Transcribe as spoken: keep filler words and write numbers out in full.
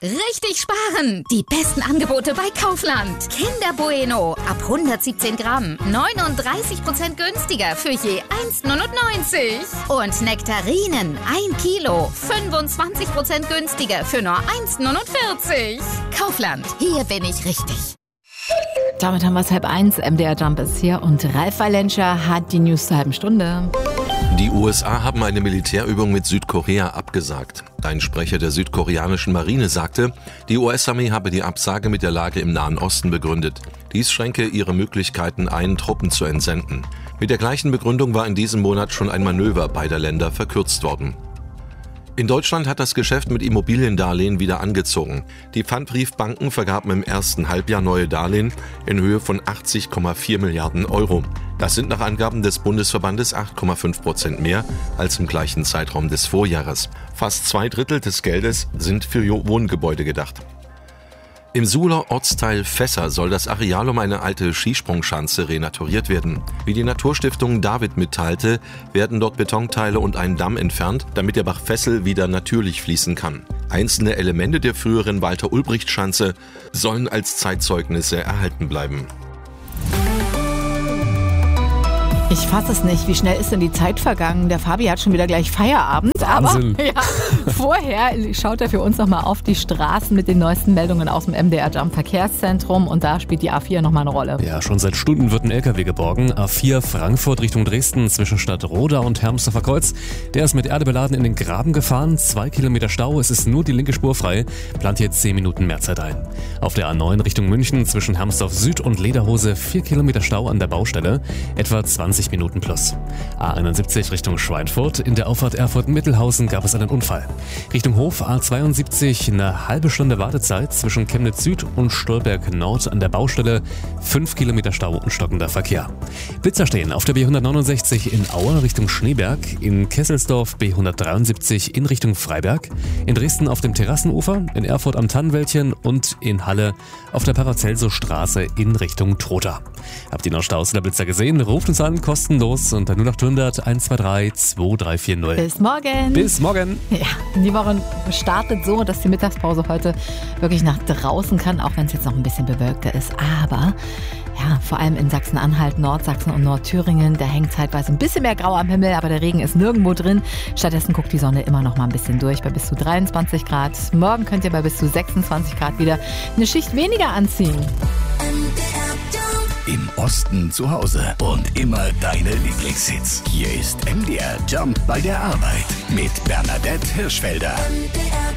Richtig sparen! Die besten Angebote bei Kaufland. Kinder Bueno ab hundertsiebzehn Gramm. neununddreißig Prozent günstiger für je eins neunundneunzig. Und Nektarinen ein Kilo. fünfundzwanzig Prozent günstiger für nur eins neunundvierzig. Kaufland, hier bin ich richtig. Damit haben wir es halb eins. M D R Jump ist hier und Ralf Valenscher hat die News zur halben Stunde. Die U S A haben eine Militärübung mit Südkorea abgesagt. Ein Sprecher der südkoreanischen Marine sagte, die U S-Armee habe die Absage mit der Lage im Nahen Osten begründet. Dies schränke ihre Möglichkeiten ein, Truppen zu entsenden. Mit der gleichen Begründung war in diesem Monat schon ein Manöver beider Länder verkürzt worden. In Deutschland hat das Geschäft mit Immobiliendarlehen wieder angezogen. Die Pfandbriefbanken vergaben im ersten Halbjahr neue Darlehen in Höhe von achtzig Komma vier Milliarden Euro. Das sind nach Angaben des Bundesverbandes acht Komma fünf Prozent mehr als im gleichen Zeitraum des Vorjahres. Fast zwei Drittel des Geldes sind für Wohngebäude gedacht. Im Suhler Ortsteil Fässer soll das Areal um eine alte Skisprungschanze renaturiert werden. Wie die Naturstiftung David mitteilte, werden dort Betonteile und ein Damm entfernt, damit der Bach Fessel wieder natürlich fließen kann. Einzelne Elemente der früheren Walter-Ulbricht-Schanze sollen als Zeitzeugnisse erhalten bleiben. Ich fasse es nicht. Wie schnell ist denn die Zeit vergangen? Der Fabi hat schon wieder gleich Feierabend. Wahnsinn. Aber ja, vorher schaut er für uns nochmal auf die Straßen mit den neuesten Meldungen aus dem M D R Jump Verkehrszentrum. Und da spielt die A vier nochmal eine Rolle. Ja, schon seit Stunden wird ein L K W geborgen. A vier Frankfurt Richtung Dresden zwischen Stadtroda und Hermsdorfer Kreuz. Der ist mit Erde beladen in den Graben gefahren. Zwei Kilometer Stau. Es ist nur die linke Spur frei. Plant hier zehn Minuten mehr Zeit ein. Auf der A neun Richtung München zwischen Hermsdorf Süd und Lederhose vier Kilometer Stau an der Baustelle. Etwa zwanzig Minuten plus. A einundsiebzig Richtung Schweinfurt. In der Auffahrt Erfurt-Mittelhausen gab es einen Unfall. Richtung Hof A zweiundsiebzig eine halbe Stunde Wartezeit zwischen Chemnitz Süd und Stolberg Nord an der Baustelle. fünf Kilometer Stau und stockender Verkehr. Blitzer stehen auf der B hundertneunundsechzig in Aue Richtung Schneeberg, in Kesselsdorf B hundertdreiundsiebzig in Richtung Freiberg, in Dresden auf dem Terrassenufer, in Erfurt am Tannenwäldchen und in Halle auf der Paracelsus-Straße in Richtung Trotha. Habt ihr noch Staus oder Blitzer gesehen? Ruft uns an, kostenlos unter null acht hundert eins zwei drei zwei drei vier null. Bis morgen. Bis morgen. Ja, die Woche startet so, dass die Mittagspause heute wirklich nach draußen kann, auch wenn es jetzt noch ein bisschen bewölkter ist. Aber ja, vor allem in Sachsen-Anhalt, Nordsachsen und Nordthüringen, da hängt zeitweise ein bisschen mehr grau am Himmel, aber der Regen ist nirgendwo drin. Stattdessen guckt die Sonne immer noch mal ein bisschen durch bei bis zu dreiundzwanzig Grad. Morgen könnt ihr bei bis zu sechsundzwanzig Grad wieder eine Schicht weniger anziehen. Im Osten zu Hause und immer deine Lieblingshits. Hier ist M D R Jump bei der Arbeit mit Bernadette Hirschfelder.